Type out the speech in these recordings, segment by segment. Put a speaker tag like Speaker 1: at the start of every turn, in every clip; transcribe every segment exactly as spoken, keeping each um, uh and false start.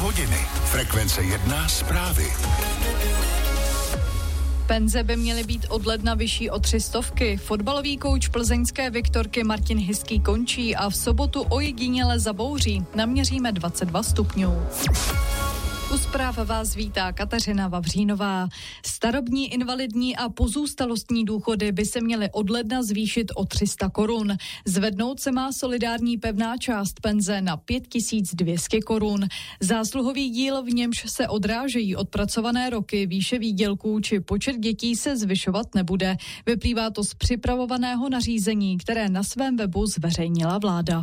Speaker 1: hodiny. Frekvence jedna zprávy.
Speaker 2: Penze by měly být od ledna vyšší o tři stovky. Fotbalový kouč plzeňské Viktorky Martin Hiský končí a v sobotu ojediněle zabouří. Naměříme dvacet dva stupňů. U zpráv vás vítá Kateřina Vavřínová. Starobní, invalidní a pozůstalostní důchody by se měly od ledna zvýšit o tři sta korun. Zvednout se má solidární pevná část penze na pět tisíc dvě stě korun. Zásluhový díl, v němž se odrážejí odpracované roky, výše výdělků či počet dětí se zvyšovat nebude. Vyplývá to z připravovaného nařízení, které na svém webu zveřejnila vláda.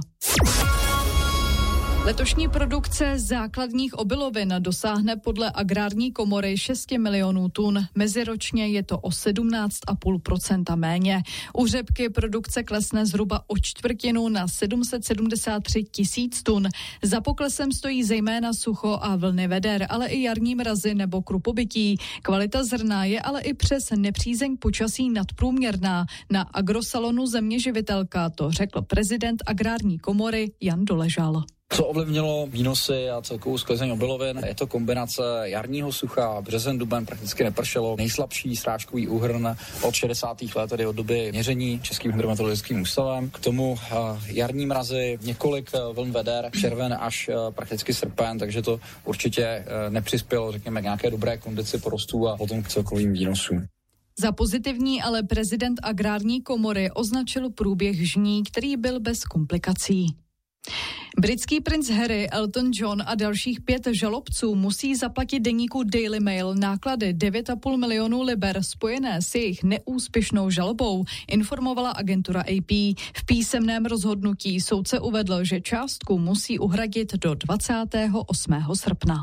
Speaker 2: Letošní produkce základních obilovin dosáhne podle Agrární komory šest milionů tun. Meziročně je to o sedmnáct celá pět procenta méně. U řepky produkce klesne zhruba o čtvrtinu na sedm set sedmdesát tři tisíc tun. Za poklesem stojí zejména sucho a vlny veder, ale i jarní mrazy nebo krupobytí. Kvalita zrna je ale i přes nepřízeň počasí nadprůměrná. Na agrosalonu Zeměživitelka to řekl prezident Agrární komory Jan Doležal.
Speaker 3: Co ovlivnilo výnosy a celkovou sklizeň obilovin? Je to kombinace jarního sucha, březen, duben prakticky nepršelo, nejslabší srážkový úhrn od šedesátých let, tedy od doby měření Českým hydrometeorologickým ústavem. K tomu jarní mrazy, několik vln veder, červen až prakticky srpen, takže to určitě nepřispělo, řekněme, k nějaké dobré kondici porostů a potom k celkovým výnosům.
Speaker 2: Za pozitivní ale prezident Agrární komory označil průběh žní, který byl bez komplikací. Britský princ Harry, Elton John a dalších pět žalobců musí zaplatit deníku Daily Mail náklady devět celá pět milionů liber spojené s jejich neúspěšnou žalobou, informovala agentura A P. V písemném rozhodnutí soudce uvedl, že částku musí uhradit do dvacátého osmého srpna.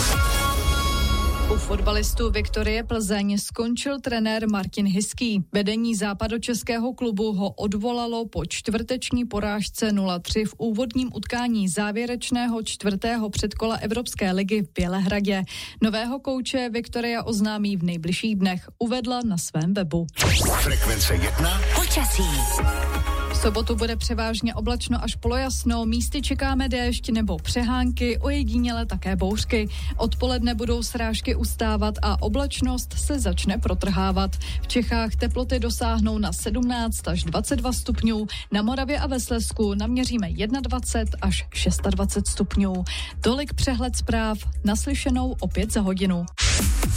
Speaker 2: U fotbalistů Viktorie Plzeň skončil trenér Martin Hiský. Vedení západočeského klubu ho odvolalo po čtvrteční porážce nula tři v úvodním utkání závěrečného čtvrtého předkola Evropské ligy v Bělehradě. Nového kouče Viktoria oznámí v nejbližších dnech, uvedla na svém webu.
Speaker 1: Frekvence jedna.
Speaker 2: Počasí. V sobotu bude převážně oblačno až polojasno, místy čekáme déšť nebo přehánky, ojediněle také bouřky. Odpoledne budou srážky ustávat a oblačnost se začne protrhávat. V Čechách teploty dosáhnou na sedmnáct až dvacet dva stupňů, na Moravě a ve Slezsku naměříme dvacet jedna až dvacet šest stupňů. Tolik přehled zpráv, naslyšenou opět za hodinu.